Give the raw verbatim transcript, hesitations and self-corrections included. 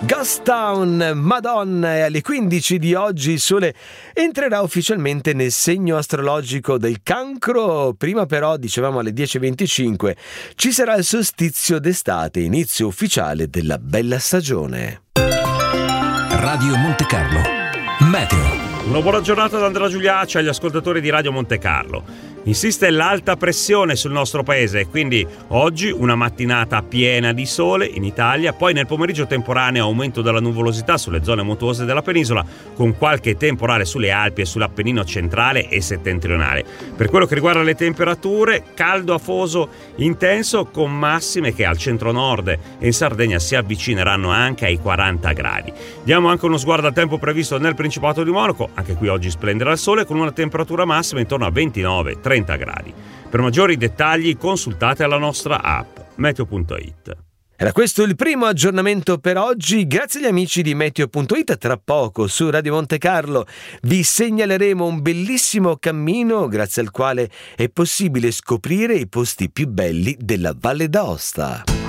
Ghost Town, Madonna, e alle quindici di oggi il Sole entrerà ufficialmente nel segno astrologico del Cancro. Prima però, dicevamo alle dieci e venticinque, ci sarà il solstizio d'estate, inizio ufficiale della bella stagione. Radio Monte Carlo, meteo. Una buona giornata da Andrea Giuliacci agli ascoltatori di Radio Monte Carlo. Insiste l'alta pressione sul nostro paese e quindi oggi una mattinata piena di sole in Italia, poi nel pomeriggio temporaneo aumento della nuvolosità sulle zone montuose della penisola con qualche temporale sulle Alpi e sull'Appennino centrale e settentrionale. Per quello che riguarda le temperature, caldo afoso intenso con massime che al centro-nord e in Sardegna si avvicineranno anche ai quaranta gradi. Diamo anche uno sguardo al tempo previsto nel Principato di Monaco, anche qui oggi splenderà il sole con una temperatura massima intorno a ventinove trenta gradi. Per maggiori dettagli consultate la nostra app meteo punto it. Era questo il primo aggiornamento per oggi. Grazie agli amici di meteo punto it. Tra poco su Radio Monte Carlo vi segnaleremo un bellissimo cammino grazie al quale è possibile scoprire i posti più belli della Valle d'Aosta.